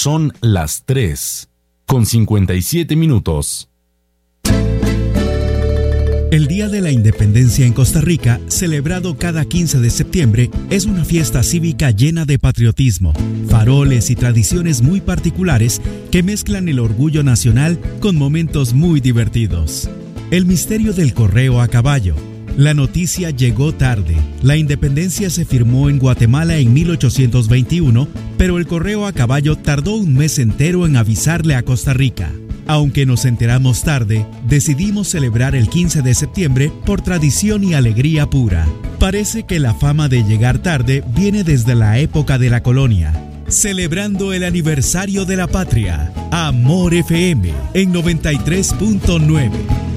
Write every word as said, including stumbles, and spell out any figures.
Son las tres, con cincuenta y siete minutos. El Día de la Independencia en Costa Rica, celebrado cada quince de septiembre, es una fiesta cívica llena de patriotismo, faroles y tradiciones muy particulares que mezclan el orgullo nacional con momentos muy divertidos. El misterio del correo a caballo. La noticia llegó tarde. La independencia se firmó en Guatemala en mil ochocientos veintiuno, pero el correo a caballo tardó un mes entero en avisarle a Costa Rica. Aunque nos enteramos tarde, decidimos celebrar el quince de septiembre por tradición y alegría pura. Parece que la fama de llegar tarde viene desde la época de la colonia. Celebrando el aniversario de la patria, Amor F M en noventa y tres punto nueve.